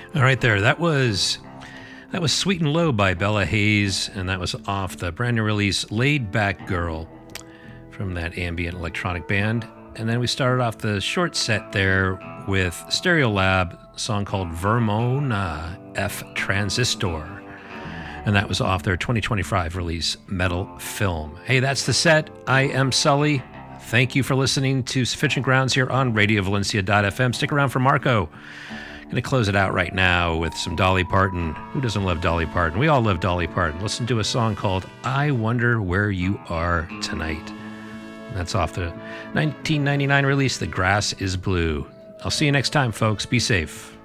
All right, that was Sweet and Low by Bella Hayes, and that was off the brand new release Laid Back Girl from that ambient electronic band. And then we started off the short set there with Stereolab, a song called Vermona F Transistor. And that was off their 2025 release, Metal Film. Hey, that's the set. I am Sully. Thank you for listening to Sufficient Grounds here on RadioValencia.fm. Stick around for Marco. Going to close it out right now with some Dolly Parton. Who doesn't love Dolly Parton? We all love Dolly Parton. Listen to a song called I Wonder Where You Are Tonight. That's off the 1999 release, The Grass is Blue. I'll see you next time, folks. Be safe.